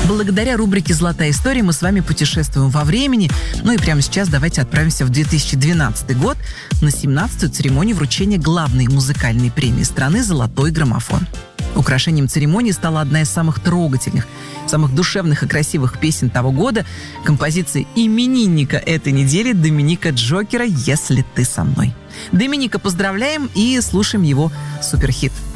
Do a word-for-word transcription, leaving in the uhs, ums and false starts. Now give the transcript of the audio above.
Благодаря рубрике «Золотая история» мы с вами путешествуем во времени. Ну и прямо сейчас давайте отправимся в две тысячи двенадцатый год на семнадцатую церемонию вручения главной музыкальной премии страны «Золотой граммофон». Украшением церемонии стала одна из самых трогательных, самых душевных и красивых песен того года — композиция именинника этой недели Доминика Джокера «Если ты со мной». Доминика поздравляем и слушаем его суперхит.